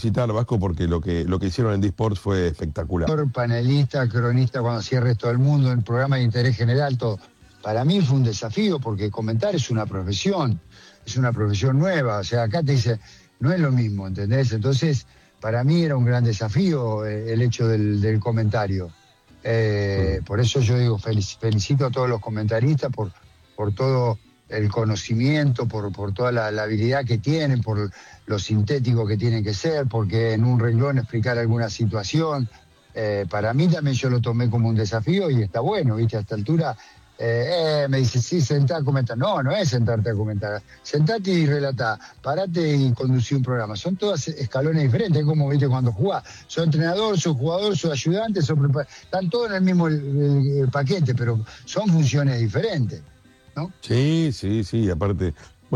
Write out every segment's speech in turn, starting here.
felicitar, Vasco, porque lo que hicieron en D-Sports fue espectacular. Panelista, cronista, cuando cierres todo el mundo, el programa de interés general, todo. Para mí fue un desafío, porque comentar es una profesión nueva. O sea, acá te dice, no es lo mismo, ¿entendés? Entonces, para mí era un gran desafío el hecho del comentario. Por eso yo digo, felicito a todos los comentaristas por todo el conocimiento, por toda la habilidad que tienen, por lo sintético que tienen que ser, porque en un renglón explicar alguna situación. Para mí también yo lo tomé como un desafío y está bueno, ¿viste? A esta altura me dice, sí, sentá a comentar. No, no es sentarte a comentar. Sentate y relatá, parate y conducí un programa. Son todos escalones diferentes, como, ¿viste? Cuando jugás. Sos entrenador, sos jugador, sos ayudante, están todos en el mismo el paquete, pero son funciones diferentes, ¿no? Sí, aparte,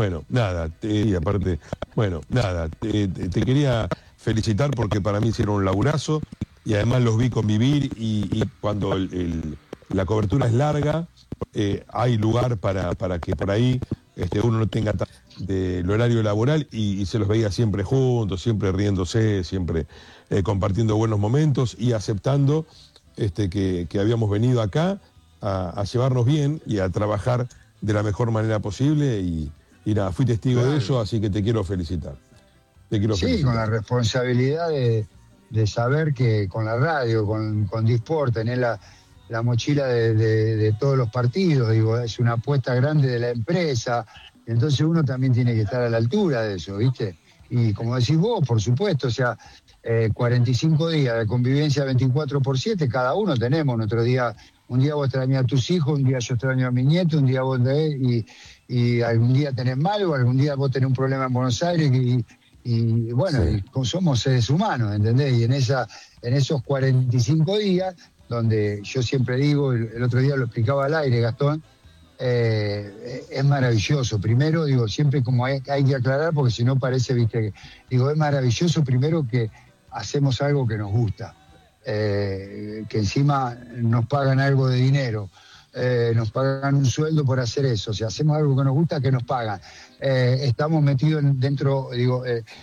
te quería felicitar porque para mí hicieron un laburazo y además los vi convivir y cuando la cobertura es larga, hay lugar para que por ahí uno no tenga del horario laboral y se los veía siempre juntos, siempre riéndose, siempre compartiendo buenos momentos y aceptando que habíamos venido acá a llevarnos bien y a trabajar de la mejor manera posible y nada, fui testigo de eso, así que te quiero felicitar. Sí, con la responsabilidad de saber que con la radio, con D-Sport, tenés la mochila de todos los partidos, digo, es una apuesta grande de la empresa, entonces uno también tiene que estar a la altura de eso, ¿viste? Y como decís vos, por supuesto, o sea, 45 días de convivencia 24/7, cada uno tenemos nuestro día. Un día vos extrañás a tus hijos, un día yo extraño a mi nieto, un día vos y algún día tenés mal, o algún día vos tenés un problema en Buenos Aires y bueno, sí. Somos seres humanos, ¿entendés? Y en esos 45 días, donde yo siempre digo, el otro día lo explicaba al aire, Gastón, es maravilloso. Primero, digo, siempre como hay que aclarar, porque si no parece, viste, digo, es maravilloso primero que hacemos algo que nos gusta. Que encima nos pagan algo de dinero, nos pagan un sueldo por hacer eso, o sea, hacemos algo que nos gusta, que nos pagan. Estamos metidos dentro, digo,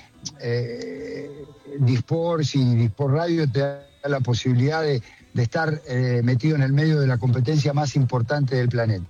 D-Sports y D-Sport Radio te da la posibilidad de estar metido en el medio de la competencia más importante del planeta.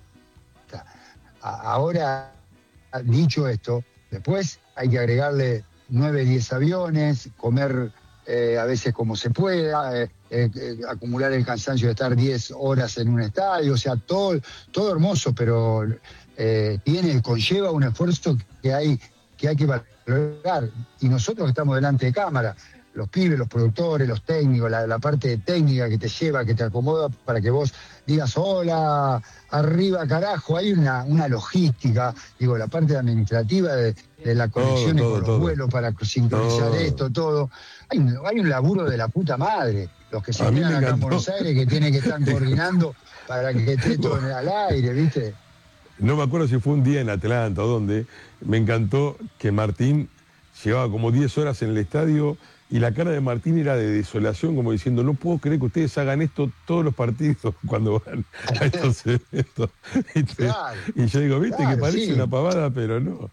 Ahora, dicho esto, después hay que agregarle 9, 10 aviones, comer a veces como se pueda, acumular el cansancio de estar 10 horas en un estadio, o sea, todo hermoso, pero conlleva un esfuerzo que hay que valorar. Y nosotros que estamos delante de cámara, los pibes, los productores, los técnicos, la parte técnica que te lleva, que te acomoda para que vos digas, hola, arriba carajo, hay una logística, digo, la parte administrativa de las conexiones con los vuelos para sincronizar esto, todo. Hay un laburo de la puta madre, los que se quedan acá en Buenos Aires, que tienen que estar coordinando para que esté todo al aire, ¿viste? No me acuerdo si fue un día en Atlanta o donde me encantó que Martín llevaba como 10 horas en el estadio y la cara de Martín era de desolación, como diciendo, no puedo creer que ustedes hagan esto todos los partidos cuando van a estos eventos. Claro, y yo digo, viste, claro, que parece una pavada, pero no.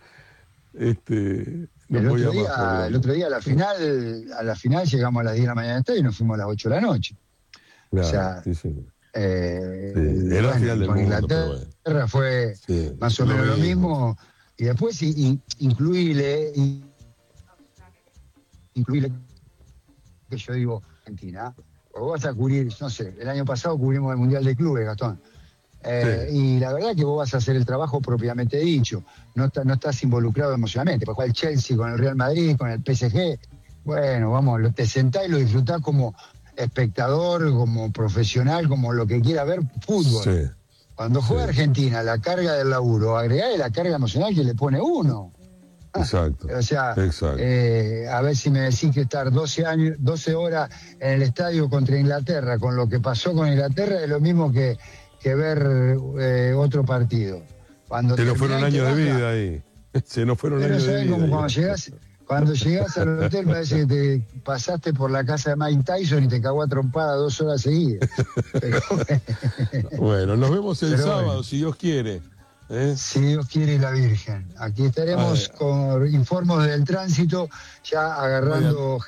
El otro día a la final llegamos a las 10 de la mañana y nos fuimos a las 8 de la noche. Claro, o sea, era la final del con mundo, Inglaterra fue más o menos lo mismo. Y después incluirle que yo digo Argentina, o vos vas a cubrir, no sé, el año pasado cubrimos el Mundial de Clubes, Gastón. Y la verdad que vos vas a hacer el trabajo propiamente dicho, no estás involucrado emocionalmente, porque juega el Chelsea con el Real Madrid, con el PSG, bueno, vamos, te sentás y lo disfrutás como espectador, como profesional, como lo que quiera ver fútbol. Sí. Cuando juega Argentina, la carga del laburo, agregarle la carga emocional que le pone uno. Exacto. O sea, exacto. A ver si me decís que estar 12 horas en el estadio contra Inglaterra, con lo que pasó con Inglaterra, es lo mismo que ver otro partido. Se nos fueron años de vida ahí. Se nos fueron años de vida. Como cuando llegás al hotel parece que te pasaste por la casa de Mike Tyson y te cagó a trompada 2 horas seguidas. Pero, bueno, nos vemos el sábado, si Dios quiere. Si Dios quiere y la Virgen. Aquí estaremos con informes del tránsito, ya agarrando